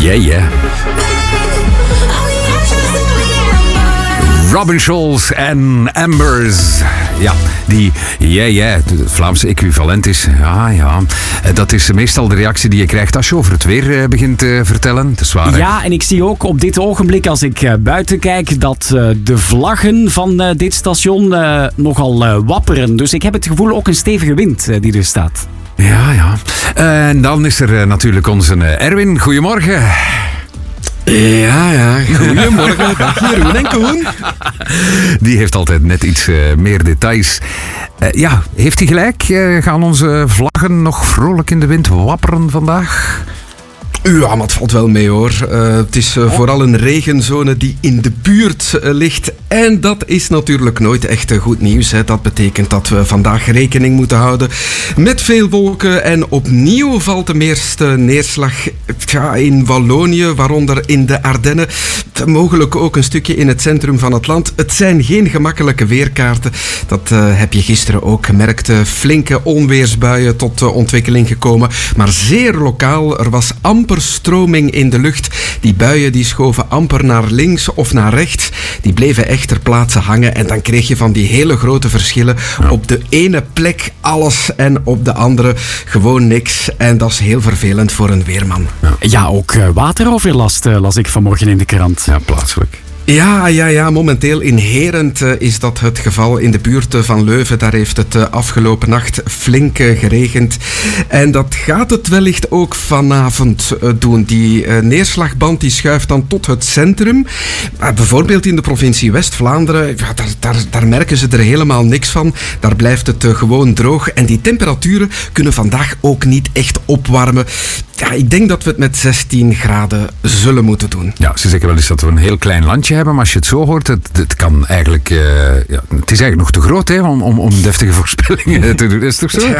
Yeah. Robin Schulz en Ambers. Ja, die het Vlaamse equivalent is. Ja. Dat is meestal de reactie die je krijgt als je over het weer begint te vertellen. Het is waar, ja, en ik zie ook op dit ogenblik, als ik buiten kijk, dat de vlaggen van dit station nogal wapperen. Dus ik heb het gevoel ook een stevige wind die er staat. Ja. En dan is er natuurlijk onze Erwin. Goedemorgen. Ja. Goedemorgen. Dag Jeroen en Koen. Die heeft altijd net iets meer details. Heeft hij gelijk? Gaan onze vlaggen nog vrolijk in de wind wapperen vandaag? Ja, maar het valt wel mee hoor. Het is vooral een regenzone die in de buurt ligt. En dat is natuurlijk nooit echt goed nieuws. Hè. Dat betekent dat we vandaag rekening moeten houden met veel wolken. En opnieuw valt de meeste neerslag in Wallonië, waaronder in de Ardennen. Mogelijk ook een stukje in het centrum van het land. Het zijn geen gemakkelijke weerkaarten. Dat heb je gisteren ook gemerkt. Flinke onweersbuien tot ontwikkeling gekomen. Maar zeer lokaal. Er was amper stroming in de lucht. Die buien die schoven amper naar links of naar rechts. Die bleven echt ter plaatse hangen. En dan kreeg je van die hele grote verschillen. Op de ene plek alles en op de andere gewoon niks. En dat is heel vervelend voor een weerman. Ja, ook wateroverlast las ik vanmorgen in de krant. Ja, plaatselijk. Ja. Momenteel in Herent is dat het geval. In de buurt van Leuven, daar heeft het afgelopen nacht flink geregend. En dat gaat het wellicht ook vanavond doen. Die neerslagband die schuift dan tot het centrum. Bijvoorbeeld in de provincie West-Vlaanderen, daar merken ze er helemaal niks van. Daar blijft het gewoon droog. En die temperaturen kunnen vandaag ook niet echt opwarmen. Ja, ik denk dat we het met 16 graden zullen moeten doen. Ja, ze zeggen wel eens dat we een heel klein landje hebben, maar als je het zo hoort, het kan eigenlijk... het is eigenlijk nog te groot om deftige voorspellingen te doen. Is het toch zo?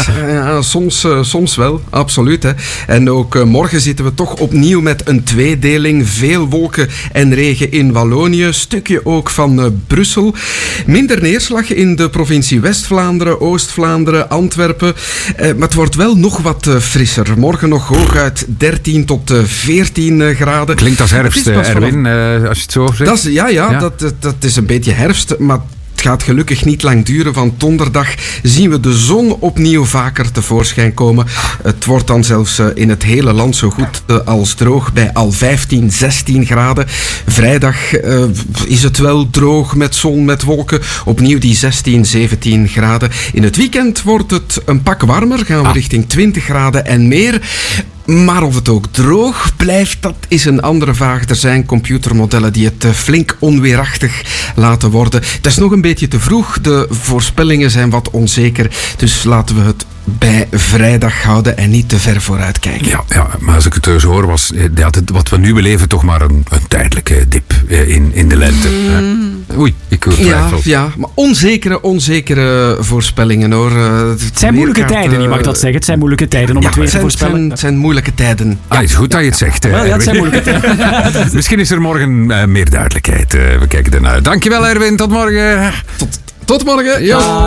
Ja, soms wel, absoluut. Hè. En ook morgen zitten we toch opnieuw met een tweedeling. Veel wolken en regen in Wallonië. Stukje ook van Brussel. Minder neerslag in de provincie West-Vlaanderen, Oost-Vlaanderen, Antwerpen. Maar het wordt wel nog wat frisser. Morgen nog hooguit 13 tot 14 graden. Klinkt als herfst, Erwin, als je het zo zegt. Dat is een beetje herfst, maar het gaat gelukkig niet lang duren. Van donderdag zien we de zon opnieuw vaker tevoorschijn komen. Het wordt dan zelfs in het hele land zo goed als droog bij al 15, 16 graden. Vrijdag is het wel droog met zon, met wolken. Opnieuw die 16, 17 graden. In het weekend wordt het een pak warmer. Gaan we richting 20 graden en meer. Maar of het ook droog blijft, dat is een andere vraag. Er zijn computermodellen die het flink onweerachtig laten worden. Het is nog een beetje te vroeg. De voorspellingen zijn wat onzeker. Dus laten we het bij vrijdag houden en niet te ver vooruit kijken. Ja, maar als ik het zo hoor, was wat we nu beleven toch maar een tijdelijke dip in de lente. Oei, ik twijfel. Ja, maar onzekere voorspellingen hoor. Het zijn moeilijke tijden, je mag dat zeggen. Het zijn moeilijke tijden om het weer te voorspellen. Het zijn moeilijke tijden. Het is goed dat je het zegt. Het zijn moeilijke tijden. Misschien is er morgen meer duidelijkheid. We kijken ernaar. Dankjewel Erwin, tot morgen. Tot morgen. Ja.